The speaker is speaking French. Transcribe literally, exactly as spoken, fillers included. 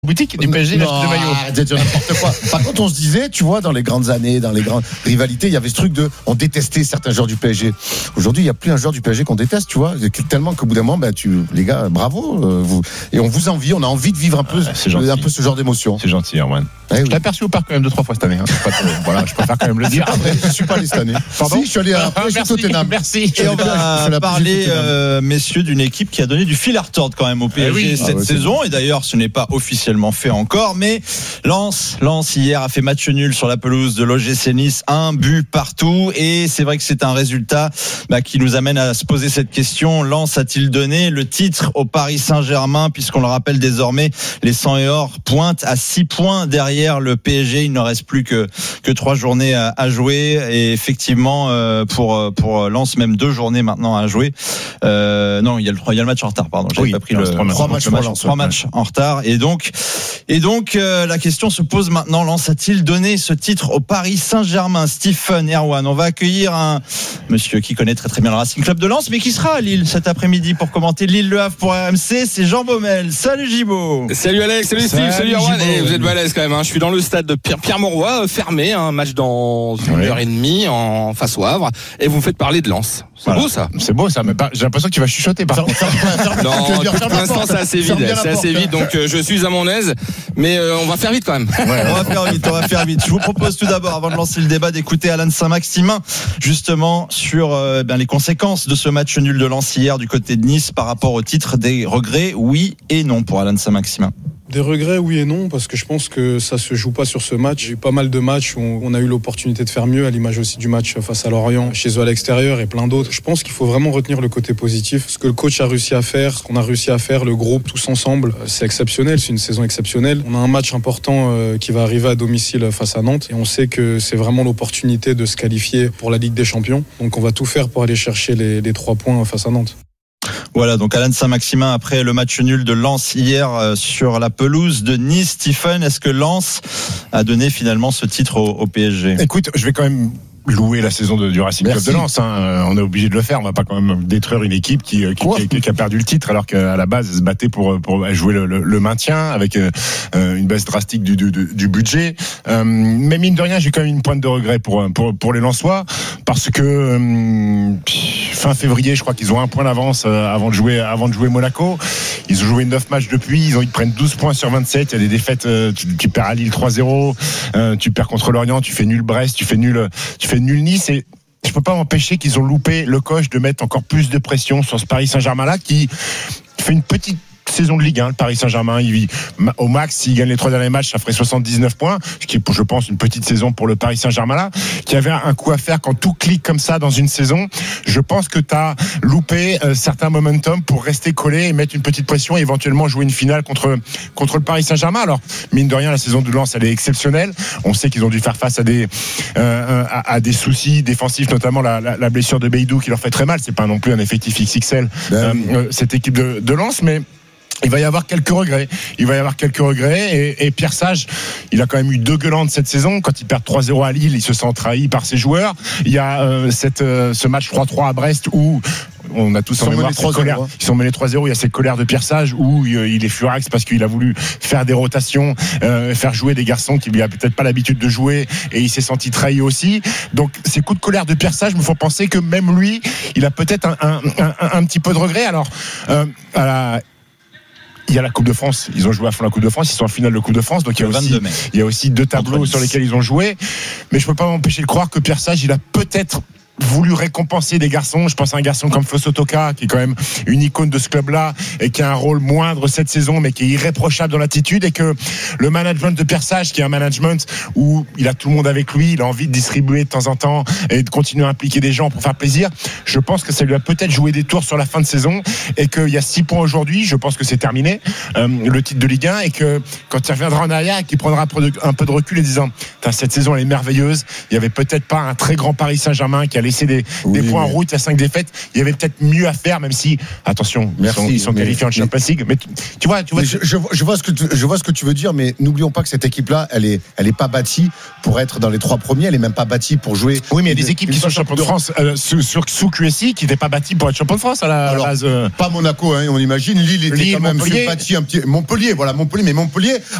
boutique du P S G, il achète des maillots. Arrête de dire n'importe quoi. Par contre, on se disait, tu vois, dans les grandes années, dans les grandes rivalités, il y avait ce truc de, on détestait certains joueurs du P S G. Aujourd'hui, il n'y a plus un joueur du P S G qu'on déteste, tu vois. Tellement qu'au bout d'un moment, ben, tu, les gars, bravo, euh, vous. Et on vous envie, on a envie de vivre un peu, ah, un peu ce genre d'émotion. C'est gentil, Erwan. Eh oui. Je l'ai aperçu au parc quand même deux, trois fois cette année. Hein. Pas trop, voilà, je préfère quand même le dire. Je ne suis pas allé cette année. Pardon si, je suis allé à ah, merci, Tottenham. Merci. Et on va parler, euh, messieurs, d'une équipe qui a donné du fil à retordre quand même au P S G eh oui. cette ah ouais, saison. Et d'ailleurs, ce n'est pas officiellement fait encore. Mais Lens, Lens hier a fait match nul sur la pelouse de l'O G C Nice, un but partout. Et c'est vrai que c'est un résultat bah, qui nous amène à se poser cette question. Lens a-t-il donné le titre au Paris Saint-Germain, puisqu'on le rappelle désormais, les cent et or pointent à six points derrière le P S G. Il ne reste plus que que trois journées à, à jouer. Et effectivement, euh, pour pour Lens, même deux journées maintenant à jouer. Euh, non, il y a le il y a le match en retard. Pardon, j'avais oui, pas pris le trois matchs, trois matchs, matchs, Lens, trois ouais. matchs en retard. Et donc et donc euh, la question se pose maintenant. Lens a-t-il donné ce titre au Paris Saint-Germain? Stephen Erwan, on va accueillir un monsieur qui connaît très très bien le Racing Club de Lens, mais qui sera à Lille cet après-midi pour commenter Lille-Le Havre pour R M C. C'est Jean Baumel. Salut Gibo. Salut Alex, salut Steve, salut, salut Erwan. Et vous êtes balèze quand même. Hein. Je suis dans le stade de Pierre, Pierre Mauroy, fermé, un match dans une ouais. heure et demie en face au Havre, et vous me faites parler de Lens. C'est voilà. beau ça. C'est beau ça, mais pas, j'ai l'impression que tu vas chuchoter par contre. Non, pour l'instant c'est assez vide, c'est assez vide, donc euh, je suis à mon aise, mais euh, on va faire vite quand même. Ouais, on va faire vite, on va faire vite. Je vous propose tout d'abord, avant de lancer le débat, d'écouter Alan Saint-Maximin, justement sur euh, ben, les conséquences de ce match nul de Lens hier du côté de Nice par rapport au titre. Des regrets, oui et non pour Alan Saint-Maximin. Des regrets, oui et non, parce que je pense que ça se joue pas sur ce match. J'ai eu pas mal de matchs où on a eu l'opportunité de faire mieux, à l'image aussi du match face à Lorient, chez eux à l'extérieur et plein d'autres. Je pense qu'il faut vraiment retenir le côté positif. Ce que le coach a réussi à faire, ce qu'on a réussi à faire, le groupe, tous ensemble, c'est exceptionnel, c'est une saison exceptionnelle. On a un match important qui va arriver à domicile face à Nantes et on sait que c'est vraiment l'opportunité de se qualifier pour la Ligue des Champions. Donc on va tout faire pour aller chercher les, les trois points face à Nantes. Voilà, donc Alan Saint-Maximin après le match nul de Lens hier euh, sur la pelouse de Nice. Stephen, est-ce que Lens a donné finalement ce titre au, au P S G? Écoute, je vais quand même louer la saison de, du Racing Club Merci. de Lens. Hein. On est obligé de le faire. On va pas quand même détruire une équipe qui, qui, qui, qui a perdu le titre alors qu'à la base elle se battait pour, pour jouer le, le, le maintien avec euh, une baisse drastique du, du, du budget. Euh, mais mine de rien, j'ai quand même une pointe de regret pour, pour, pour les Lensois parce que euh, fin février, je crois qu'ils ont un point d'avance avant de jouer, avant de jouer Monaco. Ils ont joué neuf matchs depuis. Ils, ont, ils prennent douze points sur vingt-sept. Il y a des défaites. Tu, tu perds à Lille trois zéro. Euh, tu perds contre Lorient. Tu fais nul Brest. Tu fais nul. Tu fais nul Nice. Et je peux pas m'empêcher qu'ils ont loupé le coche de mettre encore plus de pression sur ce Paris Saint-Germain là qui fait une petite saison de Ligue un, le Paris Saint-Germain, il, au max, s'il gagne les trois derniers matchs, ça ferait soixante-dix-neuf points, ce qui est, je pense, une petite saison pour le Paris Saint-Germain là, qui avait un coup à faire quand tout clique comme ça dans une saison. Je pense que tu as loupé euh, certains momentum pour rester collé et mettre une petite pression et éventuellement jouer une finale contre, contre le Paris Saint-Germain. Alors, mine de rien, la saison de Lens, elle est exceptionnelle. On sait qu'ils ont dû faire face à des, euh, à, à des soucis défensifs, notamment la, la, la blessure de Beidou qui leur fait très mal. C'est pas non plus un effectif X X L, euh, euh, cette équipe de, de Lens, mais il va y avoir quelques regrets. Il va y avoir quelques regrets. Et, et Pierre Sage, il a quand même eu deux gueulantes cette saison. Quand il perd trois zéro à Lille, il se sent trahi par ses joueurs. Il y a euh, cette, euh, ce match trois trois à Brest où on a tous ils en mémoire cette colère. Ils sont menés trois zéro. Il y a cette colère de Pierre Sage où il est furax parce qu'il a voulu faire des rotations, euh, faire jouer des garçons qui lui a peut-être pas l'habitude de jouer et il s'est senti trahi aussi. Donc ces coups de colère de Pierre Sage me font penser que même lui, il a peut-être un, un, un, un petit peu de regret. Alors, euh, à la il y a la Coupe de France, ils ont joué à fond la Coupe de France, ils sont en finale de Coupe de France, donc il y a aussi, il y a aussi deux tableaux sur lesquels ils ont joué. Mais je peux pas m'empêcher de croire que Pierre Sage, il a peut-être voulu récompenser des garçons. Je pense à un garçon comme Fosso Toka, qui est quand même une icône de ce club-là et qui a un rôle moindre cette saison, mais qui est irréprochable dans l'attitude, et que le management de Pierre Sage, qui est un management où il a tout le monde avec lui, il a envie de distribuer de temps en temps et de continuer à impliquer des gens pour faire plaisir. Je pense que ça lui a peut-être joué des tours sur la fin de saison et qu'il y a six points aujourd'hui. Je pense que c'est terminé, euh, le titre de Ligue un, et que quand il reviendra en arrière et qu'il prendra un peu de recul et disant, cette saison elle est merveilleuse, il y avait peut-être pas un très grand Paris Saint-Germain qui allait laissé des, Oui, des points mais- en route, il y a cinq défaites. Il y avait peut-être mieux à faire, même si, attention, ils Merci, sont, ils sont mais- qualifiés en Champions League. Mais tu, tu vois, tu vois. Mais je, je, je vois ce que tu, je vois ce que tu veux dire, mais n'oublions pas que cette équipe-là, elle est, elle est pas bâtie pour être dans les trois premiers. Elle est même pas bâtie pour jouer. Oui, mais il y a des une- équipes une qui sont fois champions de France euh, sous, sur- sous Q S I qui n'étaient pas bâties pour être champions de France à la, à la Alors, base. euh. Pas Monaco, hein, on imagine. Lille était Lille, quand même Montpellier. fait bâti un petit. Montpellier, voilà, Montpellier, mais Montpellier